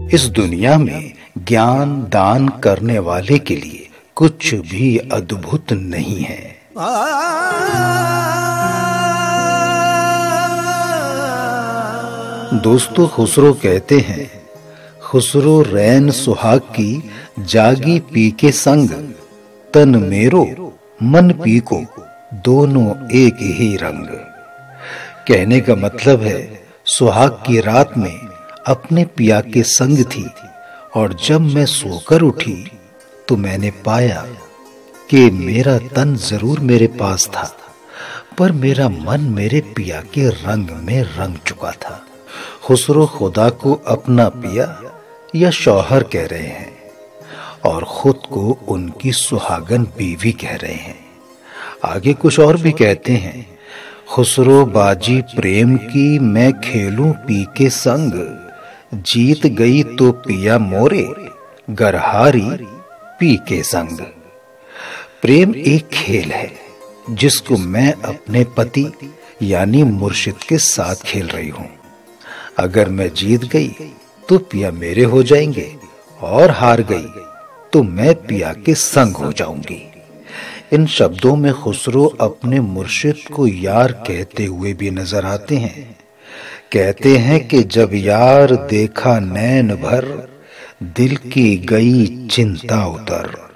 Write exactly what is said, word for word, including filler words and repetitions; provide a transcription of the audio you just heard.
इस दुनिया में ज्ञान दान करने वाले के लिए कुछ भी अद्भुत नहीं है। दोस्तों, खुसरो कहते हैं, खुसरो रैन सुहाग की जागी पी के संग, तन मेरो मन पी को दोनों एक ही रंग। कहने का मतलब है, सुहाग की रात में अपने पिया के संग थी और जब मैं सोकर उठी तो मैंने पाया कि मेरा तन जरूर मेरे पास था, पर मेरा मन मेरे पिया के रंग में रंग चुका था। खुसरो खुदा को अपना पिया या शौहर कह रहे हैं और खुद को उनकी सुहागन बीवी कह रहे हैं। आगे कुछ और भी कहते हैं, खुसरो बाजी प्रेम की मैं खेलूं पी के संग, जीत गई तो पिया मोरे गरहारी पी के संग। प्रेम एक खेल है जिसको मैं अपने पति यानी मुर्शिद के साथ खेल रही हूं। अगर मैं जीत गई तो पिया मेरे हो जाएंगे और हार गई तो मैं पिया के संग हो जाऊंगी। इन शब्दों में खुसरो अपने मुर्शिद को यार कहते हुए भी नजर आते हैं। कहते हैं कि जब यार देखा नैन भर, दिल की गई चिंता उतर।